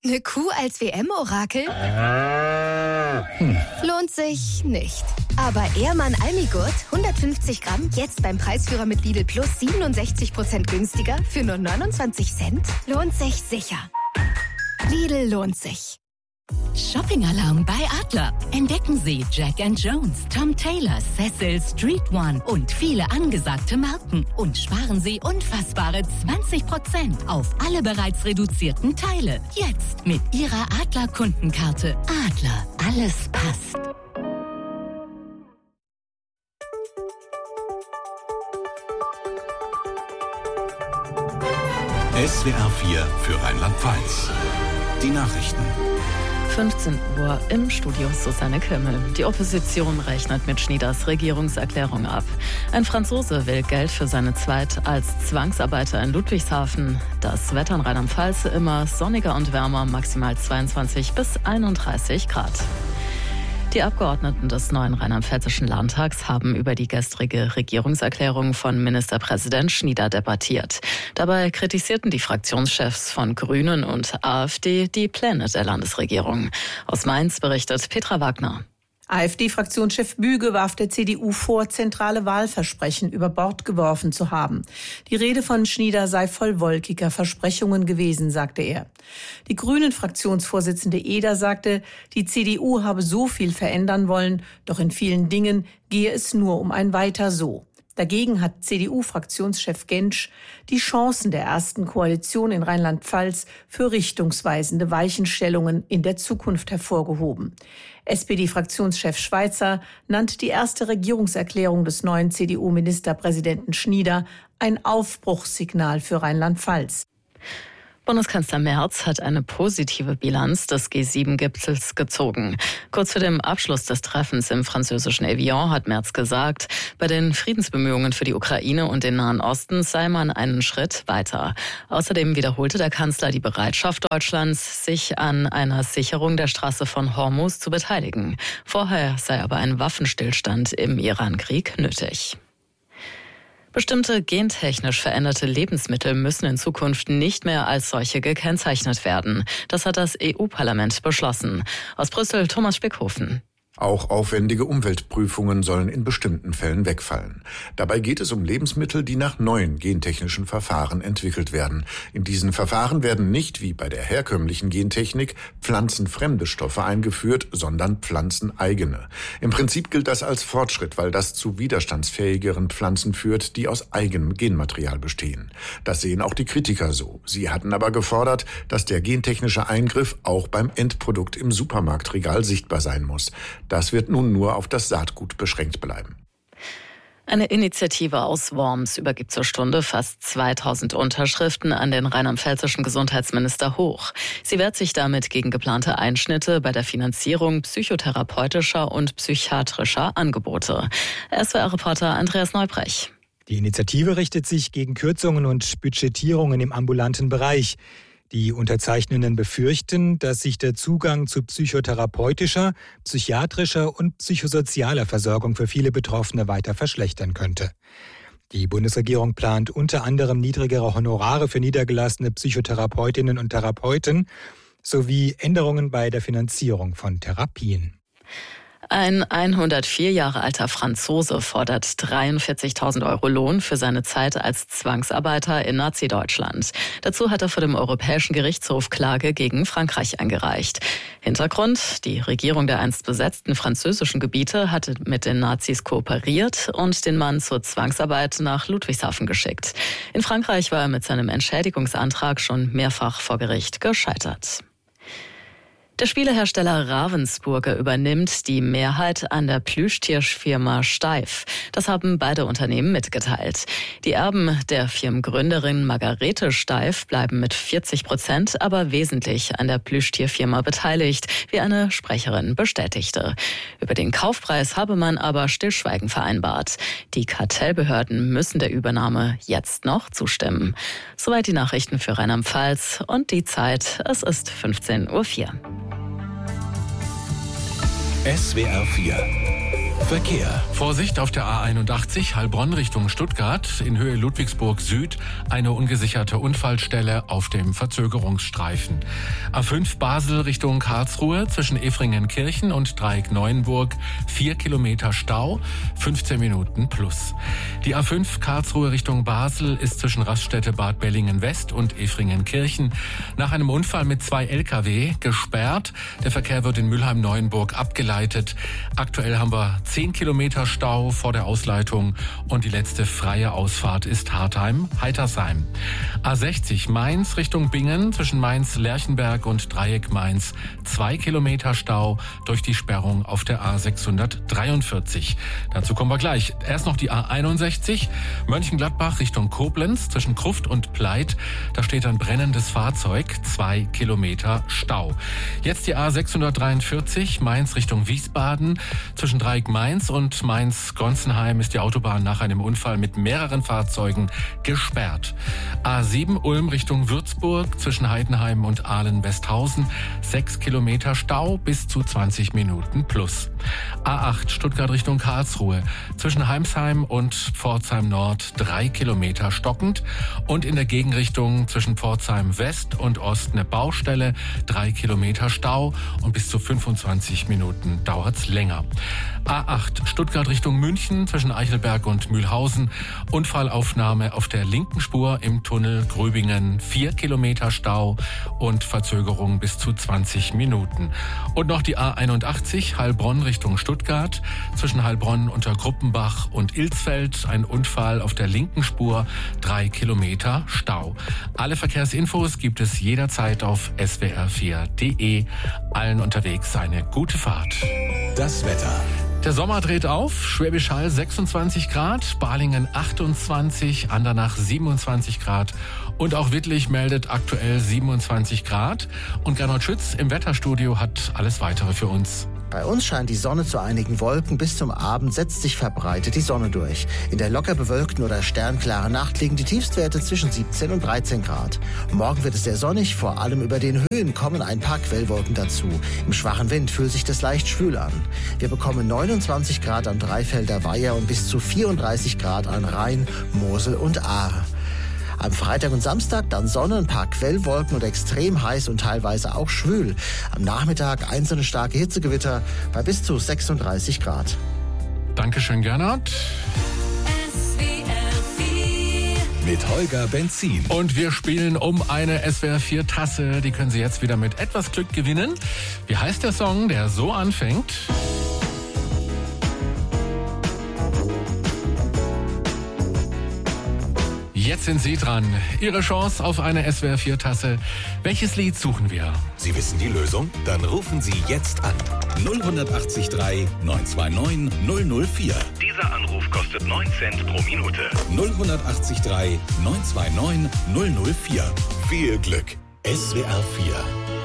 Eine Kuh als WM-Orakel? Lohnt sich nicht. Aber Ehrmann Almigurt, 150 Gramm, jetzt beim Preisführer mit Lidl Plus 67% günstiger für nur 29 Cent? Lohnt sich sicher. Lidl lohnt sich. Shopping-Alarm bei Adler. Entdecken Sie Jack & Jones, Tom Taylor, Cecil, Street One und viele angesagte Marken. Und sparen Sie unfassbare 20% auf alle bereits reduzierten Teile. Jetzt mit Ihrer Adler-Kundenkarte. Adler, alles passt. SWR 4 für Rheinland-Pfalz. Die Nachrichten. 15 Uhr im Studio Susanne Kimmel. Die Opposition rechnet mit Schnieders Regierungserklärung ab. Ein Franzose will Geld für seine Zeit als Zwangsarbeiter in Ludwigshafen. Das Wetter in Rheinland-Pfalz immer sonniger und wärmer, maximal 22 bis 31 Grad. Die Abgeordneten des neuen Rheinland-Pfälzischen Landtags haben über die gestrige Regierungserklärung von Ministerpräsident Schnieder debattiert. Dabei kritisierten die Fraktionschefs von Grünen und AfD die Pläne der Landesregierung. Aus Mainz berichtet Petra Wagner. AfD-Fraktionschef Büge warf der CDU vor, zentrale Wahlversprechen über Bord geworfen zu haben. Die Rede von Schnieder sei voll wolkiger Versprechungen gewesen, sagte er. Die Grünen-Fraktionsvorsitzende Eder sagte, die CDU habe so viel verändern wollen, doch in vielen Dingen gehe es nur um ein Weiter so. Dagegen hat CDU-Fraktionschef Gentsch die Chancen der ersten Koalition in Rheinland-Pfalz für richtungsweisende Weichenstellungen in der Zukunft hervorgehoben. SPD-Fraktionschef Schweizer nannt die erste Regierungserklärung des neuen CDU-Ministerpräsidenten Schnieder ein Aufbruchssignal für Rheinland-Pfalz. Bundeskanzler Merz hat eine positive Bilanz des G7-Gipfels gezogen. Kurz vor dem Abschluss des Treffens im französischen Evian hat Merz gesagt, bei den Friedensbemühungen für die Ukraine und den Nahen Osten sei man einen Schritt weiter. Außerdem wiederholte der Kanzler die Bereitschaft Deutschlands, sich an einer Sicherung der Straße von Hormuz zu beteiligen. Vorher sei aber ein Waffenstillstand im Iran-Krieg nötig. Bestimmte gentechnisch veränderte Lebensmittel müssen in Zukunft nicht mehr als solche gekennzeichnet werden. Das hat das EU-Parlament beschlossen. Aus Brüssel Thomas Spickhofen. Auch aufwendige Umweltprüfungen sollen in bestimmten Fällen wegfallen. Dabei geht es um Lebensmittel, die nach neuen gentechnischen Verfahren entwickelt werden. In diesen Verfahren werden nicht, wie bei der herkömmlichen Gentechnik, pflanzenfremde Stoffe eingeführt, sondern pflanzeneigene. Im Prinzip gilt das als Fortschritt, weil das zu widerstandsfähigeren Pflanzen führt, die aus eigenem Genmaterial bestehen. Das sehen auch die Kritiker so. Sie hatten aber gefordert, dass der gentechnische Eingriff auch beim Endprodukt im Supermarktregal sichtbar sein muss. Das wird nun nur auf das Saatgut beschränkt bleiben. Eine Initiative aus Worms übergibt zur Stunde fast 2000 Unterschriften an den rheinland-pfälzischen Gesundheitsminister Hoch. Sie wehrt sich damit gegen geplante Einschnitte bei der Finanzierung psychotherapeutischer und psychiatrischer Angebote. SWR-Reporter Andreas Neubrech. Die Initiative richtet sich gegen Kürzungen und Budgetierungen im ambulanten Bereich. Die Unterzeichnenden befürchten, dass sich der Zugang zu psychotherapeutischer, psychiatrischer und psychosozialer Versorgung für viele Betroffene weiter verschlechtern könnte. Die Bundesregierung plant unter anderem niedrigere Honorare für niedergelassene Psychotherapeutinnen und Therapeuten sowie Änderungen bei der Finanzierung von Therapien. Ein 104 Jahre alter Franzose fordert 43.000 € Lohn für seine Zeit als Zwangsarbeiter in Nazi-Deutschland. Dazu hat er vor dem Europäischen Gerichtshof Klage gegen Frankreich eingereicht. Hintergrund: Die Regierung der einst besetzten französischen Gebiete hatte mit den Nazis kooperiert und den Mann zur Zwangsarbeit nach Ludwigshafen geschickt. In Frankreich war er mit seinem Entschädigungsantrag schon mehrfach vor Gericht gescheitert. Der Spielehersteller Ravensburger übernimmt die Mehrheit an der Plüschtierfirma Steiff. Das haben beide Unternehmen mitgeteilt. Die Erben der Firmengründerin Margarete Steiff bleiben mit 40%, aber wesentlich an der Plüschtierfirma beteiligt, wie eine Sprecherin bestätigte. Über den Kaufpreis habe man aber Stillschweigen vereinbart. Die Kartellbehörden müssen der Übernahme jetzt noch zustimmen. Soweit die Nachrichten für Rheinland-Pfalz und die Zeit. Es ist 15:04 Uhr. SWR 4 Verkehr. Vorsicht auf der A81 Heilbronn Richtung Stuttgart in Höhe Ludwigsburg Süd. Eine ungesicherte Unfallstelle auf dem Verzögerungsstreifen. A5 Basel Richtung Karlsruhe zwischen Efringenkirchen und Dreieck-Neuenburg 4 Kilometer Stau, 15 Minuten plus. Die A5 Karlsruhe Richtung Basel ist zwischen Raststätte Bad Bellingen-West und Efringenkirchen nach einem Unfall mit 2 Lkw gesperrt. Der Verkehr wird in Mülheim-Neuenburg abgeleitet. Aktuell haben wir 10 Kilometer Stau vor der Ausleitung und die letzte freie Ausfahrt ist Hartheim-Heitersheim. A60 Mainz Richtung Bingen zwischen Mainz-Lerchenberg und Dreieck Mainz 2 Kilometer Stau durch die Sperrung auf der A643. Dazu kommen wir gleich. Erst noch die A61 Mönchengladbach Richtung Koblenz zwischen Kruft und Pleit. Da steht ein brennendes Fahrzeug, 2 Kilometer Stau. Jetzt die A643 Mainz Richtung Wiesbaden. Zwischen Dreieck-Mainz und Mainz-Gonsenheim ist die Autobahn nach einem Unfall mit mehreren Fahrzeugen gesperrt. A7 Ulm Richtung Würzburg zwischen Heidenheim und Ahlen-Westhausen 6 Kilometer Stau bis zu 20 Minuten plus. A8 Stuttgart Richtung Karlsruhe zwischen Heimsheim und Pforzheim Nord 3 Kilometer stockend und in der Gegenrichtung zwischen Pforzheim West und Ost eine Baustelle, 3 Kilometer Stau und bis zu 25 Minuten dauert's länger. A8 Stuttgart Richtung München zwischen Eichelberg und Mühlhausen. Unfallaufnahme auf der linken Spur im Tunnel Gröbingen. 4 Kilometer Stau und Verzögerung bis zu 20 Minuten. Und noch die A81 Heilbronn Richtung Stuttgart. Zwischen Heilbronn unter Gruppenbach und Ilsfeld. Ein Unfall auf der linken Spur. 3 Kilometer Stau. Alle Verkehrsinfos gibt es jederzeit auf swr4.de. Allen unterwegs eine gute Fahrt. Das Wetter. Der Sommer dreht auf, Schwäbisch Hall 26 Grad, Balingen 28, Andernach 27 Grad und auch Wittlich meldet aktuell 27 Grad. Und Gernot Schütz im Wetterstudio hat alles Weitere für uns. Bei uns scheint die Sonne zu einigen Wolken. Bis zum Abend setzt sich verbreitet die Sonne durch. In der locker bewölkten oder sternklaren Nacht liegen die Tiefstwerte zwischen 17 und 13 Grad. Morgen wird es sehr sonnig, vor allem über den Höhen kommen ein paar Quellwolken dazu. Im schwachen Wind fühlt sich das leicht schwül an. Wir bekommen 29 Grad am Dreifelder Weiher und bis zu 34 Grad an Rhein, Mosel und Ahr. Am Freitag und Samstag dann Sonne, ein paar Quellwolken und extrem heiß und teilweise auch schwül. Am Nachmittag einzelne starke Hitzegewitter bei bis zu 36 Grad. Dankeschön, Gernot. Mit Holger Benzin. Und wir spielen um eine SWR4-Tasse. Die können Sie jetzt wieder mit etwas Glück gewinnen. Wie heißt der Song, der so anfängt? Jetzt sind Sie dran. Ihre Chance auf eine SWR4-Tasse. Welches Lied suchen wir? Sie wissen die Lösung? Dann rufen Sie jetzt an. 0183 929 004. Dieser Anruf kostet 9 Cent pro Minute. 0183 929 004. Viel Glück. SWR4